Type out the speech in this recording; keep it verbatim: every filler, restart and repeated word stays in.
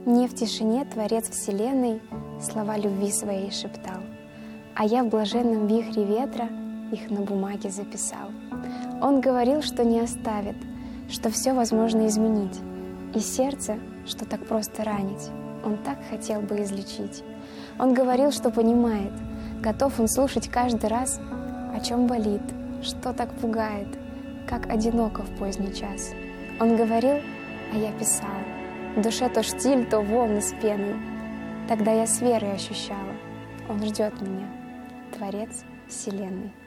Мне в тишине Творец Вселенной слова любви своей шептал, а я в блаженном вихре ветра их на бумаге записал. Он говорил, что не оставит, что все возможно изменить, и сердце, что так просто ранить, он так хотел бы излечить. Он говорил, что понимает, готов он слушать каждый раз, о чем болит, что так пугает, как одиноко в поздний час. Он говорил, а я писала, в душе то штиль, то волны с пеной. Тогда я с верой ощущала, он ждет меня, Творец Вселенной.